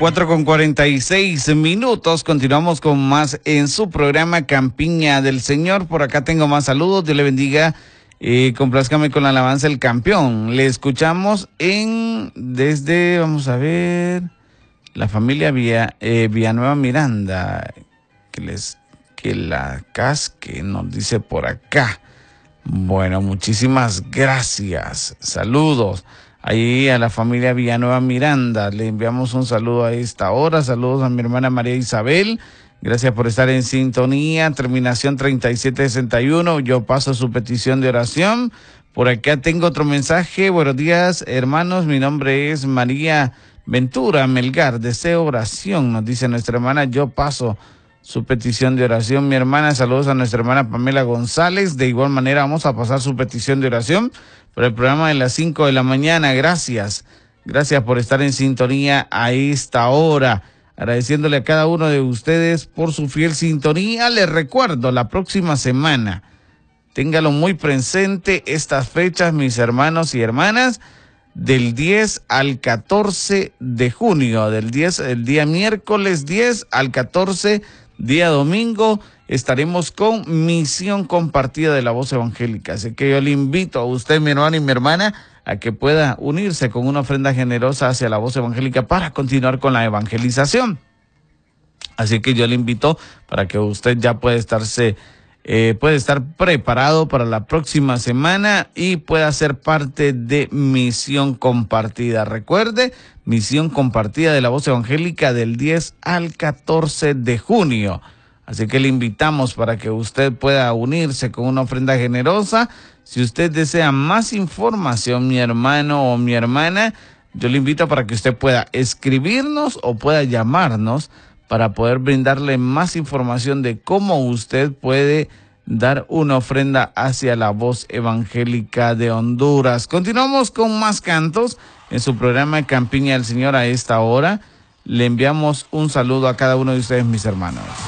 4:46. Continuamos con más en su programa Campiña del Señor. Por acá tengo más saludos. Dios le bendiga. Complázcame con la alabanza del campeón. Le escuchamos desde, vamos a ver, la familia Villanueva Miranda. Que la casque, nos dice por acá. Bueno, muchísimas gracias. Saludos. Ahí a la familia Villanueva Miranda, le enviamos un saludo a esta hora. Saludos a mi hermana María Isabel. Gracias por estar en sintonía. Terminación 3761. Yo paso su petición de oración. Por acá tengo otro mensaje. Buenos días, hermanos. Mi nombre es María Ventura Melgar. Deseo oración, nos dice nuestra hermana. Yo paso su petición de oración, mi hermana. Saludos a nuestra hermana Pamela González. De igual manera vamos a pasar su petición de oración por el programa de las 5 de la mañana. Gracias por estar en sintonía a esta hora. Agradeciéndole a cada uno de ustedes por su fiel sintonía. Les recuerdo, la próxima semana, téngalo muy presente estas fechas, mis hermanos y hermanas, del 10 al 14 de junio, el día miércoles 10 al 14, día domingo, estaremos con Misión Compartida de la Voz Evangélica. Así que yo le invito a usted, mi hermano y mi hermana, a que pueda unirse con una ofrenda generosa hacia la Voz Evangélica para continuar con la evangelización. Así que yo le invito para que usted ya pueda estar preparado para la próxima semana y pueda ser parte de Misión Compartida. Recuerde, Misión Compartida de la Voz Evangélica del 10 al 14 de junio. Así que le invitamos para que usted pueda unirse con una ofrenda generosa. Si usted desea más información, mi hermano o mi hermana, yo le invito para que usted pueda escribirnos o pueda llamarnos para poder brindarle más información de cómo usted puede dar una ofrenda hacia la Voz Evangélica de Honduras. Continuamos con más cantos en su programa Campiña del Señor a esta hora. Le enviamos un saludo a cada uno de ustedes, mis hermanos.